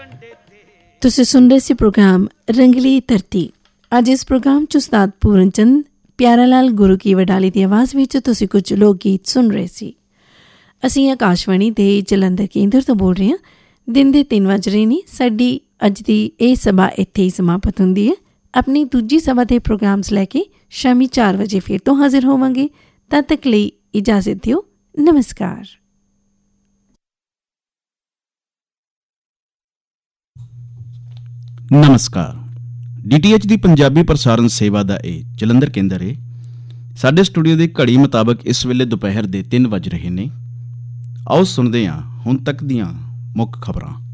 ਤੁਸੀਂ ਸੁਣ ਰਹੇ ਸੀ ਪ੍ਰੋਗਰਾਮ ਰੰਗਲੀ ਧਰਤੀ। ਅੱਜ ਇਸ ਪ੍ਰੋਗਰਾਮ 'ਚ ਉਸਤਾਦ ਪੂਰਨ ਚੰਦ ਪਿਆਰਾ ਲਾਲ ਗੁਰੂ ਕੀ ਵਡਾਲੀ ਦੀ ਆਵਾਜ਼ ਵਿੱਚ ਤੁਸੀਂ ਕੁਝ ਲੋਕ ਗੀਤ ਸੁਣ ਰਹੇ ਸੀ। ਅਸੀਂ ਆਕਾਸ਼ਵਾਣੀ ਦੇ ਜਲੰਧਰ ਕੇਂਦਰ ਤੋਂ ਬੋਲ ਰਹੇ ਹਾਂ। ਦਿਨ ਦੇ 3 ਵੱਜ ਰਹੇ ਨੇ। ਸਾਡੀ ਅੱਜ ਦੀ ਇਹ ਸਭਾ ਇੱਥੇ ਹੀ ਸਮਾਪਤ ਹੁੰਦੀ ਹੈ। ਆਪਣੀ ਦੂਜੀ ਸਭਾ ਦੇ ਪ੍ਰੋਗਰਾਮਸ ਲੈ ਕੇ ਸ਼ਾਮੀ 4 ਵਜੇ ਫਿਰ ਤੋਂ ਹਾਜ਼ਰ ਹੋਵਾਂਗੇ। ਤਦ ਤੱਕ ਲਈ ਇਜਾਜ਼ਤ ਦਿਓ। ਨਮਸਕਾਰ। ਨਮਸਕਾਰ। DTH ਦੀ ਪੰਜਾਬੀ ਪ੍ਰਸਾਰਣ ਸੇਵਾ ਦਾ ਇਹ ਜਲੰਧਰ ਕੇਂਦਰ ਹੈ। ਸਾਡੇ ਸਟੂਡੀਓ ਦੀ ਘੜੀ ਮੁਤਾਬਕ ਇਸ ਵੇਲੇ ਦੁਪਹਿਰ ਦੇ 3 ਵੱਜ ਰਹੇ ਨੇ। ਆਓ ਸੁਣਦੇ ਹਾਂ ਹੁਣ ਤੱਕ ਦੀਆਂ ਮੁੱਖ ਖਬਰਾਂ।